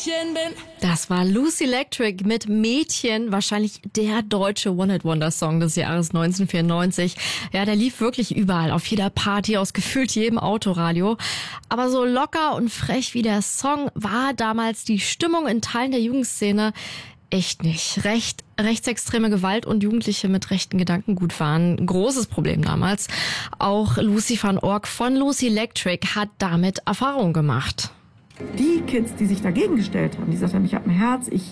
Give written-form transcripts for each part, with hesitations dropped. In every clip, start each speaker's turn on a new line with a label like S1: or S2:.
S1: Mädchen bin.
S2: Das war Lucy Electric mit Mädchen, wahrscheinlich der deutsche One-Hit-Wonder-Song des Jahres 1994. Ja, der lief wirklich überall, auf jeder Party, aus gefühlt jedem Autoradio. Aber so locker und frech wie der Song war damals die Stimmung in Teilen der Jugendszene echt nicht. Rechtsextreme Gewalt und Jugendliche mit rechten Gedankengut waren ein großes Problem damals. Auch Lucy van Ork von Lucy Electric hat damit Erfahrung gemacht.
S3: Die Kids, die sich dagegen gestellt haben, die gesagt haben, ich habe ein Herz, ich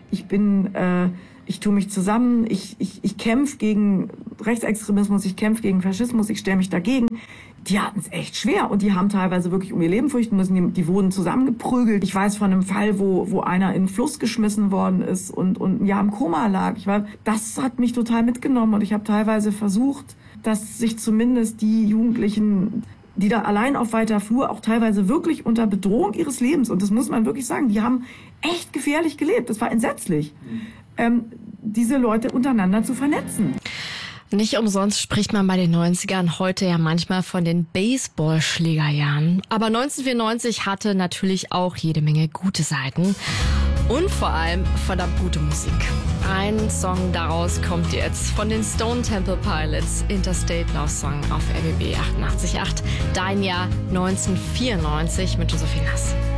S3: tue mich zusammen, ich kämpfe gegen Rechtsextremismus, ich kämpfe gegen Faschismus, ich stelle mich dagegen, die hatten es echt schwer und die haben teilweise wirklich um ihr Leben fürchten müssen, die wurden zusammengeprügelt. Ich weiß von einem Fall, wo einer in den Fluss geschmissen worden ist und ein Jahr im Koma lag. Das hat mich total mitgenommen und ich habe teilweise versucht, dass sich zumindest die Jugendlichen, die da allein auf weiter Flur auch teilweise wirklich unter Bedrohung ihres Lebens, und das muss man wirklich sagen, die haben echt gefährlich gelebt, das war entsetzlich, diese Leute untereinander zu vernetzen.
S2: Nicht umsonst spricht man bei den 90ern heute ja manchmal von den Baseballschlägerjahren. Aber 1994 hatte natürlich auch jede Menge gute Seiten und vor allem verdammt gute Musik. Ein Song daraus kommt jetzt von den Stone Temple Pilots, Interstate Love Song auf RBB 88.8. Dein Jahr 1994 mit Josephine Nass.